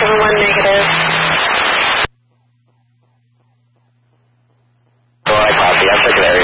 571 negative. I copy. I'll check it area.